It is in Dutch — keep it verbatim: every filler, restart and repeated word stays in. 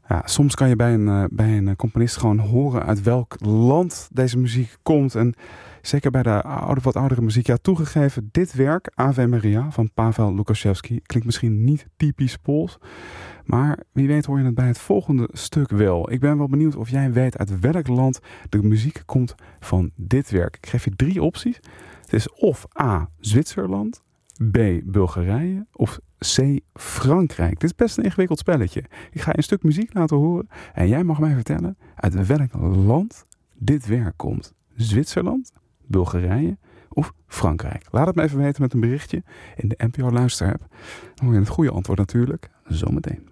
Ja, soms kan je bij een, uh, bij een componist gewoon horen uit welk land deze muziek komt. En zeker bij de oude, wat oudere muziek. Ja, toegegeven, dit werk, Ave Maria van Paweł Lukaszewski, klinkt misschien niet typisch Pools. Maar wie weet hoor je het bij het volgende stuk wel. Ik ben wel benieuwd of jij weet uit welk land de muziek komt van dit werk. Ik geef je drie opties. Het is of A, Zwitserland, B, Bulgarije of C, Frankrijk. Dit is best een ingewikkeld spelletje. Ik ga je een stuk muziek laten horen en jij mag mij vertellen uit welk land dit werk komt. Zwitserland, Bulgarije of Frankrijk. Laat het me even weten met een berichtje in de N P O Luister-app. Dan hoor je het goede antwoord natuurlijk zometeen.